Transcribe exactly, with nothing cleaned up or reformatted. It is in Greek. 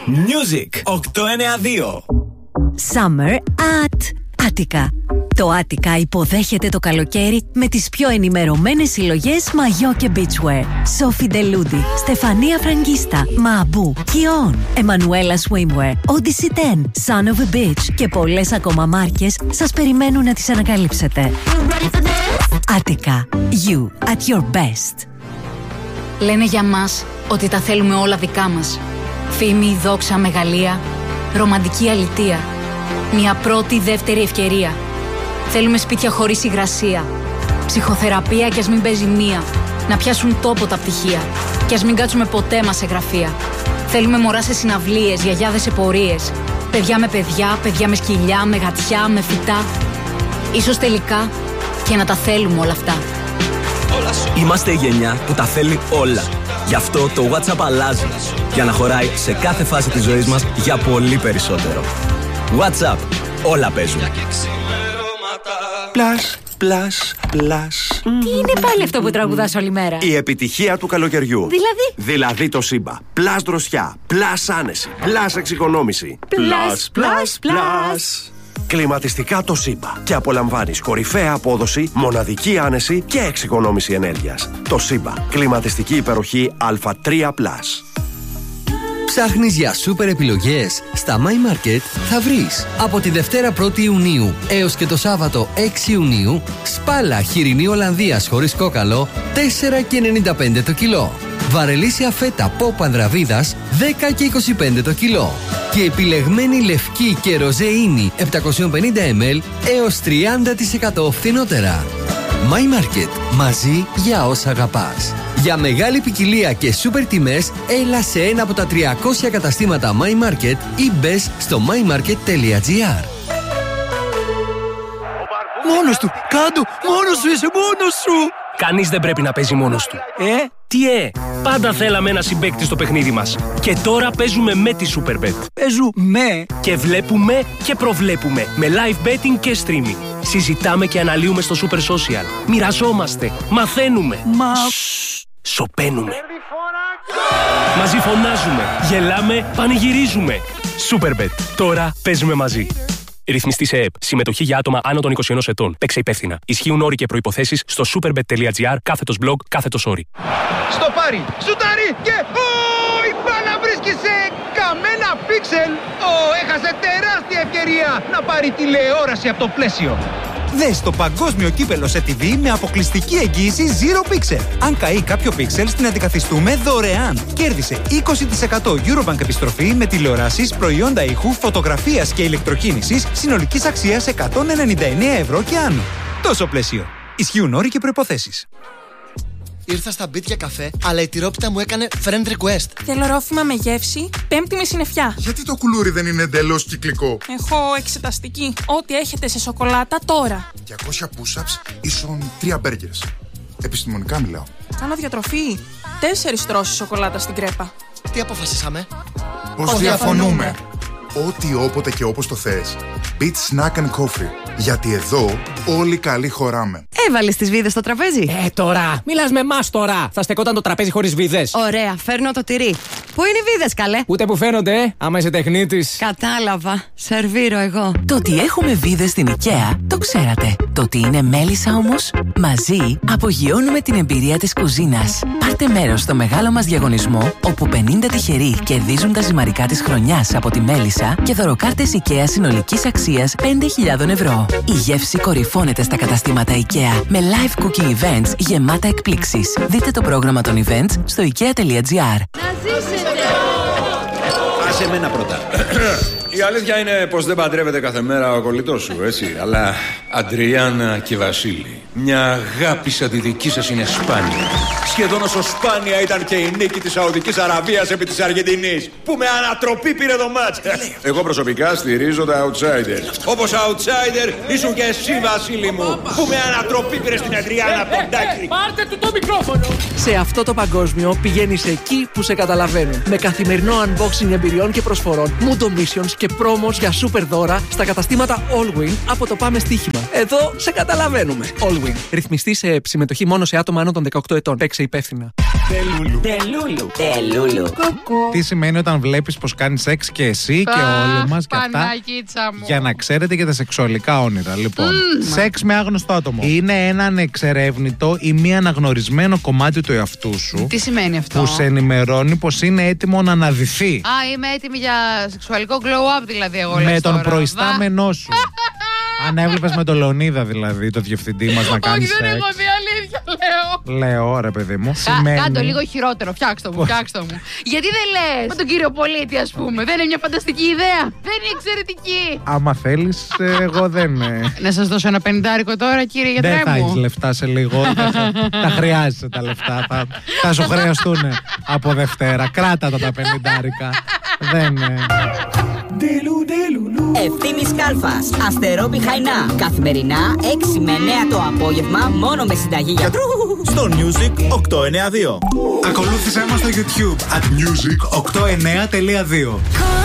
Music οκτακόσια ενενήντα δύο. Summer at Attica. Το Attica υποδέχεται το καλοκαίρι με τις πιο ενημερωμένες συλλογές μαγιό και beachwear. Sophie Deludi, Στεφανία Φραγκίστα, Μαμπού, Κιόν, Εμμανουέλα Swimwear, Odyssey δέκα, Son of a Beach και πολλές ακόμα μάρκες σας περιμένουν να τις ανακαλύψετε. Attica. You at your best. Λένε για μας ότι τα θέλουμε όλα δικά μας. Φήμη, δόξα, μεγαλεία, ρομαντική αλητεία. Μια πρώτη, δεύτερη ευκαιρία. Θέλουμε σπίτια χωρίς υγρασία. Ψυχοθεραπεία κι ας μην παίζει μία. Να πιάσουν τόπο τα πτυχία. Κι ας μην κάτσουμε ποτέ μας σε γραφεία. Θέλουμε μωρά σε συναυλίες, γιαγιάδες σε πορείες. Παιδιά με παιδιά, παιδιά με σκυλιά, με γατιά, με φυτά. Ίσως τελικά και να τα θέλουμε όλα αυτά. Είμαστε η γενιά που τα θέλει όλα. Γι' αυτό το WhatsApp αλλάζει. Για να χωράει σε κάθε φάση της ζωής μας για πολύ περισσότερο. WhatsApp. Όλα παίζουν. Πλάς, πλάς, πλάς. Τι είναι πάλι αυτό που τραγουδάς όλη μέρα? Η επιτυχία του καλοκαιριού. Δηλαδή? Δηλαδή το Σύμπα. Πλάς δροσιά, πλάς άνεση, πλάς εξοικονόμηση. Πλάς, πλάς, πλάς. Κλιματιστικά το Σύμπα. Και απολαμβάνεις κορυφαία απόδοση, μοναδική άνεση και εξοικονόμηση ενέργειας. Το Σύμπα. Κλιματιστική υπεροχή Α τρία πλας. Ψάχνεις για σούπερ επιλογές? Στα My Market θα βρεις. Από τη Δευτέρα πρώτη Ιουνίου έως και το Σάββατο έξι Ιουνίου, σπάλα χοιρινή Ολλανδίας χωρίς κόκαλο τέσσερα και ενενήντα πέντε το κιλό. Βαρελίσια φέτα Pop Ανδραβίδας δέκα και είκοσι πέντε το κιλό. Και επιλεγμένη λευκή και ροζέ ίνι επτακόσια πενήντα μιλιλίτρα έως τριάντα τοις εκατό φθηνότερα. My Market. Μαζί για όσα αγαπάς. Για μεγάλη ποικιλία και σούπερ τιμές, έλα σε ένα από τα τριακόσια καταστήματα My Market ή μπες στο my market τελεία gr. Μόνος του! Κάντο! Μόνος σου είσαι! Μόνος σου! Κανείς δεν πρέπει να παίζει μόνος του. Ε? Τι ε! Πάντα θέλαμε ένα συμπαίκτη στο παιχνίδι μας. Και τώρα παίζουμε με τη Superbet. Παίζουμε! Και βλέπουμε και προβλέπουμε. Με live betting και streaming. Συζητάμε και αναλύουμε στο Super Social. Μοιραζόμαστε. Μαθαίνουμε. Μα... Σωπαίνουμε. Μαζί φωνάζουμε. Γελάμε. Πανηγυρίζουμε. Superbet. Τώρα παίζουμε μαζί. Ρυθμιστή σε ΕΕΠ. Συμμετοχή για άτομα άνω των είκοσι ενός ετών. Παίξε υπεύθυνα. Ισχύουν όροι και προϋποθέσεις στο superbet τελεία gr κάθετος blog κάθετος όροι. Στο πάρει, σουτάρει και ο, η μπάλα βρίσκει σε καμένα πίξελ. Ο, έχασε τεράστια ευκαιρία να πάρει τηλεόραση από το πλαίσιο. Δες το παγκόσμιο κύπελο σε τι βι με αποκλειστική εγγύηση Zero Pixel. Αν καεί κάποιο πίξελ, την αντικαθιστούμε δωρεάν. Κέρδισε είκοσι τοις εκατό Eurobank επιστροφή με τηλεοράσεις, προϊόντα ήχου, φωτογραφίας και ηλεκτροκίνησης συνολικής αξίας εκατόν ενενήντα εννέα ευρώ και άνω. Τόσο πλαίσιο. Ισχύουν όροι και προϋποθέσεις. Ήρθα στα μπιτ για καφέ, αλλά η τυρόπιτα μου έκανε friend request. Θέλω ρόφημα με γεύση, πέμπτη με συννεφιά. Γιατί το κουλούρι δεν είναι εντελώς κυκλικό? Έχω εξεταστική. Ό,τι έχετε σε σοκολάτα τώρα. διακόσια push-ups ίσον τρία burgers. Επιστημονικά μιλάω. Κάνω διατροφή. Τέσσερις τρώσεις σοκολάτα στην κρέπα. Τι αποφασίσαμε? Πώς διαφωνούμε. Ό,τι όποτε και όπως το θες. Beat Snack and Coffee. Γιατί εδώ όλοι καλοί χωράμε. Έβαλες τις βίδες στο τραπέζι? Ε, τώρα! Μιλάς με εμάς τώρα! Θα στεκόταν το τραπέζι χωρίς βίδες. Ωραία, φέρνω το τυρί. Πού είναι οι βίδες, καλέ? Ούτε που φαίνονται, ε, άμα είσαι τεχνίτης. Κατάλαβα. Σερβίρω εγώ. Το ότι έχουμε βίδες στην IKEA το ξέρατε. Το ότι είναι μέλισσα όμως, μαζί απογειώνουμε την εμπειρία της κουζίνας. Πάρτε μέρος στο μεγάλο μας διαγωνισμό, όπου πενήντα τυχεροί κερδίζουν τα ζυμαρικά της χρονιάς από τη μέλισσα και δωροκάρτες IKEA συνολικής αξίας πέντε χιλιάδες ευρώ. Η γεύση κορυφώνεται στα καταστήματα IKEA με live cooking events γεμάτα εκπλήξεις. Δείτε το πρόγραμμα των events στο ikea τελεία gr. Να ζήσετε! Άσε εμένα πρώτα. Η αλήθεια είναι πως δεν παντρεύεται κάθε μέρα ο κολλητός σου, έτσι. Αλλά Αντριάννα και Βασίλη, μια αγάπη σαν τη δική σας είναι σπάνια. Σχεδόν όσο σπάνια ήταν και η νίκη της Σαουδικής Αραβίας επί της Αργεντινής, που με ανατροπή πήρε το μάτς. Εγώ προσωπικά στηρίζω τα outsiders. Όπως outsider ήσουν και εσύ, Βασίλη μου, που με ανατροπή πήρε στην Αντριάννα Ποντάκη. Πάρτε του το μικρόφωνο! Σε αυτό το παγκόσμιο πηγαίνεις εκεί που σε καταλαβαίνουν. Με καθημερινό unboxing εμπειριών και προσφορών, Mundo Missions και promos για super δώρα στα καταστήματα Allwin από το Πάμε Στοίχημα. Εδώ σε καταλαβαίνουμε. Allwin. Ρυθμιστή σε συμμετοχή μόνο σε άτομα άνω των δεκαοκτώ ετών. Παίξε υπεύθυνα. Τελούλου. Τελούλου. Τελούλου. Τι σημαίνει όταν βλέπεις πως κάνει σεξ και εσύ και όλοι μας και αυτά. Για να ξέρετε και τα σεξουαλικά όνειρα. Λοιπόν, mm. σεξ με άγνωστο άτομο είναι ένα ανεξερεύνητο ή μη αναγνωρισμένο κομμάτι του εαυτού σου. Τι σημαίνει αυτό? Που σε ενημερώνει πως είναι έτοιμο να αναδυθεί. Α, είμαι έτοιμη για σεξουαλικό glow up δηλαδή εγώ. Με τον τώρα. προϊστάμενό σου. Αν έβλεπες με τον Λεωνίδα δηλαδή, το διευθυντή μας να κάνει σεξ. Όχι, δεν έχω δει, αλήθεια λέω. Λέω, ρε παιδί μου. Κα, σημαίνει... Κάντο λίγο χειρότερο, φτιάξτε μου, φτιάξτε μου. Γιατί δεν λες με τον κύριο πολίτη, ας πούμε? Δεν είναι μια φανταστική ιδέα? Δεν είναι εξαιρετική? Άμα θέλεις, εγώ δεν. Να σας δώσω ένα πενηντάρικο τώρα, κύριε γιατρέ μου. Δεν θα έχεις λεφτά σε λίγο. Τα χρειάζεσαι τα λεφτά. Θα, θα σου χρειαστούν από Δευτέρα. Κράτα τα τα πενηντάρικα. Δεν. Ευθύμης Κάλφας, Αστερόπη Χαϊνά. Καθημερινά έξι με εννέα το απόγευμα, μόνο με συνταγή γιατρού. Στο Music οκτακόσια ενενήντα δύο. Ακολούθησέ μας στο YouTube at music οκτακόσια εννέα τελεία δύο.